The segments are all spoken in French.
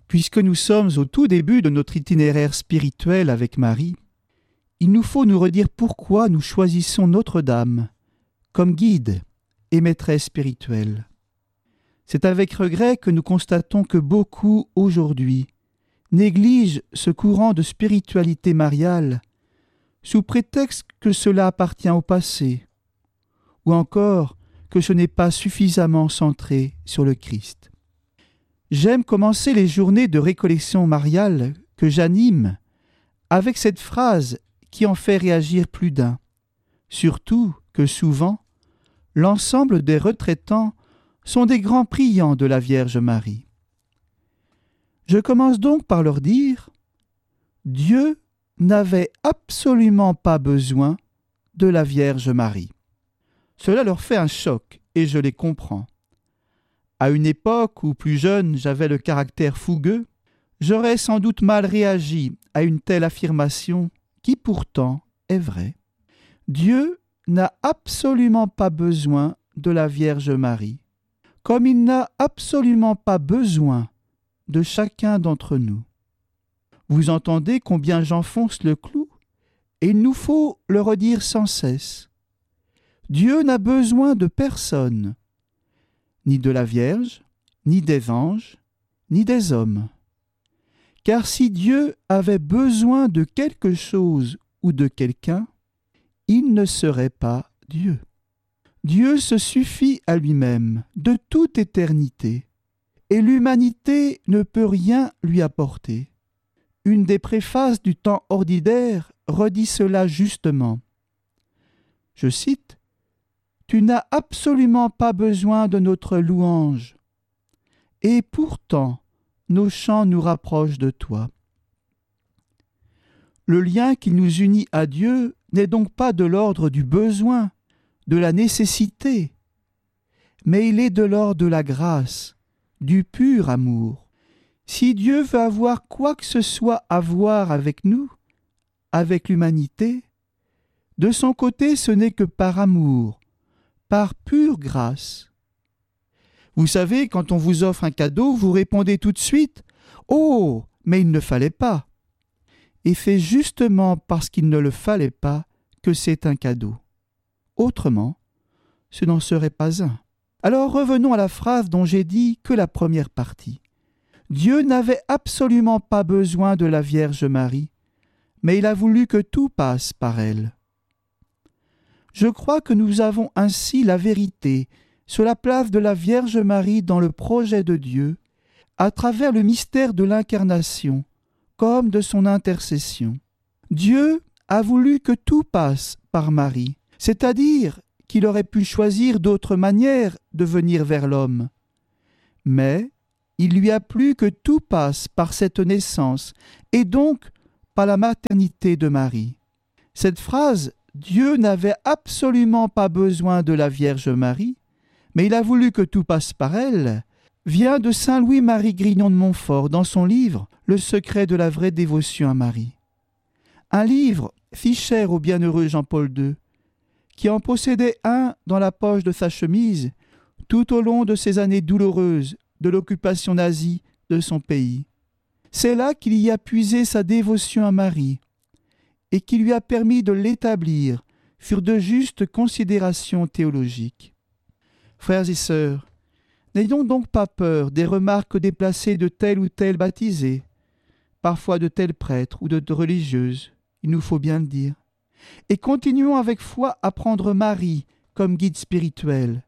Puisque nous sommes au tout début de notre itinéraire spirituel avec Marie, il nous faut nous redire pourquoi nous choisissons Notre-Dame comme guide et maîtresse spirituelle. C'est avec regret que nous constatons que beaucoup, aujourd'hui, négligent ce courant de spiritualité mariale sous prétexte que cela appartient au passé, ou encore que ce n'est pas suffisamment centré sur le Christ. J'aime commencer les journées de récollection mariale que j'anime avec cette phrase qui en fait réagir plus d'un, surtout que souvent, l'ensemble des retraitants sont des grands priants de la Vierge Marie. Je commence donc par leur dire « Dieu n'avait absolument pas besoin de la Vierge Marie ». Cela leur fait un choc et je les comprends. À une époque où, plus jeune, j'avais le caractère fougueux, j'aurais sans doute mal réagi à une telle affirmation qui pourtant est vraie. Dieu n'a absolument pas besoin de la Vierge Marie, comme il n'a absolument pas besoin de chacun d'entre nous. Vous entendez combien j'enfonce le clou, et il nous faut le redire sans cesse. Dieu n'a besoin de personne, ni de la Vierge, ni des anges, ni des hommes. Car si Dieu avait besoin de quelque chose ou de quelqu'un, il ne serait pas Dieu. Dieu se suffit à lui-même de toute éternité, et l'humanité ne peut rien lui apporter. Une des préfaces du temps ordinaire redit cela justement. Je cite « Tu n'as absolument pas besoin de notre louange, et pourtant nos chants nous rapprochent de toi. » Le lien qui nous unit à Dieu n'est donc pas de l'ordre du besoin, de la nécessité, mais il est de l'ordre de la grâce, du pur amour. Si Dieu veut avoir quoi que ce soit à voir avec nous, avec l'humanité, de son côté ce n'est que par amour, par pure grâce. Vous savez, quand on vous offre un cadeau, vous répondez tout de suite « Oh, mais il ne fallait pas !» Et c'est justement parce qu'il ne le fallait pas que c'est un cadeau. Autrement, ce n'en serait pas un. Alors revenons à la phrase dont j'ai dit que la première partie. Dieu n'avait absolument pas besoin de la Vierge Marie, mais il a voulu que tout passe par elle. Je crois que nous avons ainsi la vérité sur la place de la Vierge Marie dans le projet de Dieu, à travers le mystère de l'incarnation, comme de son intercession. Dieu a voulu que tout passe par Marie, c'est-à-dire qu'il aurait pu choisir d'autres manières de venir vers l'homme. Mais il lui a plu que tout passe par cette naissance, et donc par la maternité de Marie. Cette phrase « Dieu n'avait absolument pas besoin de la Vierge Marie, mais il a voulu que tout passe par elle » vient de saint Louis-Marie Grignon de Montfort dans son livre « Le secret de la vraie dévotion à Marie ». Un livre si cher au bienheureux Jean-Paul II, qui en possédait un dans la poche de sa chemise tout au long de ces années douloureuses de l'occupation nazie de son pays. C'est là qu'il y a puisé sa dévotion à Marie et qui lui a permis de l'établir sur de justes considérations théologiques. Frères et sœurs, n'ayons donc pas peur des remarques déplacées de tel ou tel baptisé, parfois de tel prêtre ou de religieuse, il nous faut bien le dire, et continuons avec foi à prendre Marie comme guide spirituel.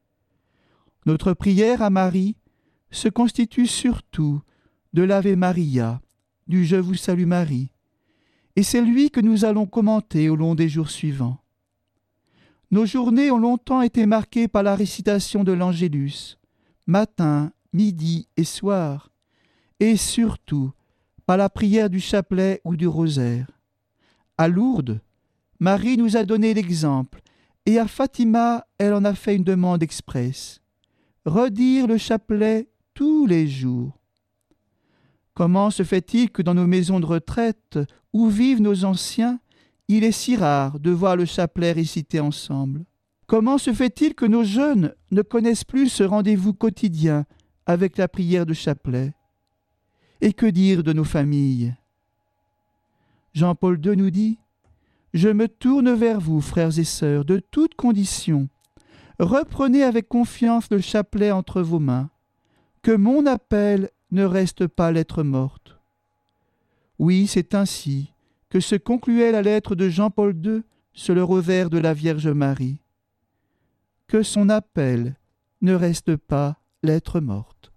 Notre prière à Marie se constitue surtout de l'Ave Maria, du Je vous salue Marie, et c'est lui que nous allons commenter au long des jours suivants. Nos journées ont longtemps été marquées par la récitation de l'Angélus, matin, midi et soir, et surtout par la prière du chapelet ou du rosaire. À Lourdes, Marie nous a donné l'exemple, et à Fatima, elle en a fait une demande expresse. Redire le chapelet tous les jours. Comment se fait-il que dans nos maisons de retraite, où vivent nos anciens, il est si rare de voir le chapelet récité ensemble? Comment se fait-il que nos jeunes ne connaissent plus ce rendez-vous quotidien avec la prière de chapelet? Et que dire de nos familles? Jean-Paul II nous dit « Je me tourne vers vous, frères et sœurs, de toutes conditions. Reprenez avec confiance le chapelet entre vos mains. Que mon appel ne reste pas lettre morte. » Oui, c'est ainsi que se concluait la lettre de Jean-Paul II sur le revers de la Vierge Marie. Que son appel ne reste pas lettre morte.